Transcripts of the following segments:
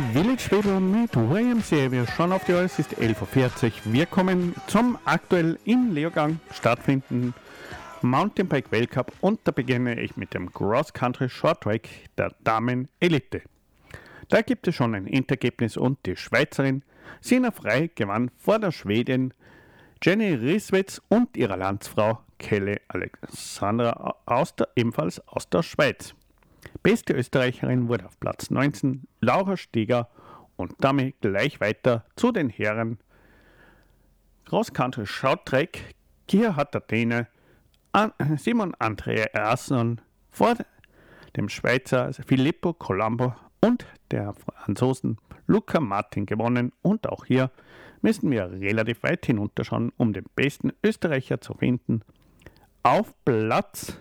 Village People mit YMCA. Wir schauen auf die Uhr, es ist 11.40 Uhr. Wir kommen zum aktuell in Leogang stattfindenden Mountainbike Weltcup und da beginne ich mit dem Cross Country Short Track der Damen Elite. Da gibt es schon ein Endergebnis und die Schweizerin Sina Frey gewann vor der Schwedin Jenny Riswitz und ihrer Landsfrau Kelly Alexandra ebenfalls aus der Schweiz. Beste Österreicherin wurde auf Platz 19 Laura Steger und damit gleich weiter zu den Herren. Cross Country Short Track. Hier hat der Däne Simon Andreasson vor dem Schweizer Filippo Colombo und der Franzosen Luca Martin gewonnen. Und auch hier müssen wir relativ weit hinunterschauen, um den besten Österreicher zu finden. Auf Platz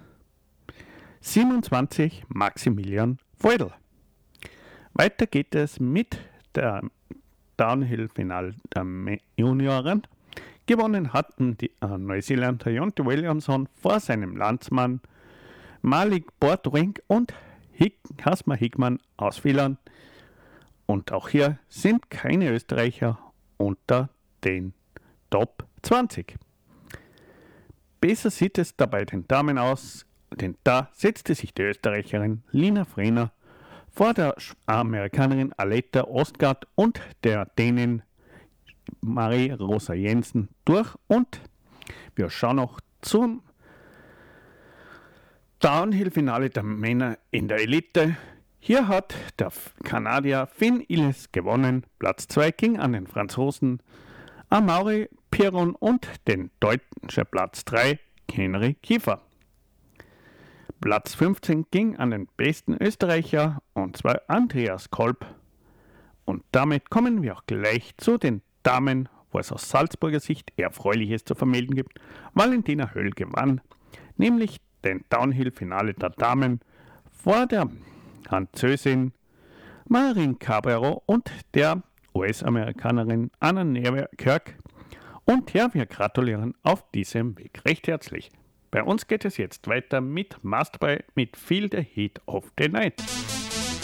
27 Maximilian Feudel. Weiter geht es mit der Downhill-Finale der Junioren. Gewonnen hatten die Neuseeländer Jonty Williamson vor seinem Landsmann Malik Bortwing und Hasma Hickmann aus Finnland. Und auch hier sind keine Österreicher unter den Top 20. Besser sieht es dabei den Damen aus, denn da setzte sich die Österreicherin Lina Frehner vor der Amerikanerin Aletta Ostgaard und der Dänin Marie-Rosa Jensen durch. Und wir schauen noch zum Downhill-Finale der Männer in der Elite. Hier hat der Kanadier Finn Illes gewonnen. Platz 2 ging an den Franzosen Amaury Piron und den deutschen Platz 3 Henry Kiefer. Platz 15 ging an den besten Österreicher, und zwar Andreas Kolb. Und damit kommen wir auch gleich zu den Damen, wo es aus Salzburger Sicht Erfreuliches zu vermelden gibt. Valentina Höll gewann, nämlich den Downhill-Finale der Damen vor der Französin Marine Cabrero und der US-Amerikanerin Anna Kirk. Und ja, wir gratulieren auf diesem Weg recht herzlich. Bei uns geht es jetzt weiter mit Masterboy mit Feel the Heat of the Night.